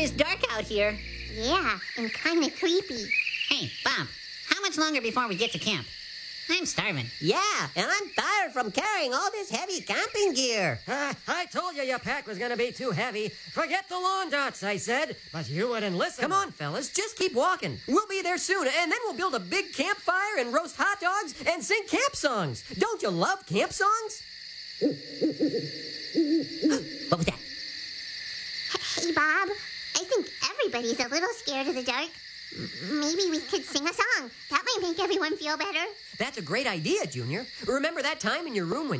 is dark out here. Yeah, and kind of creepy. Hey, Bob, how much longer before we get to camp? I'm starving. Yeah, and I'm tired from carrying all this heavy camping gear. I told you your pack was going to be too heavy. Forget the lawn darts, I said. But you wouldn't listen. Come on, fellas, just keep walking. We'll be there soon, and then we'll build a big campfire and roast hot dogs and sing camp songs. Don't you love camp songs? What was that? Hey, Bob, I think everybody's a little scared of the dark. Maybe we could sing a song. That might make everyone feel better. That's a great idea, Junior. Remember that time in your room when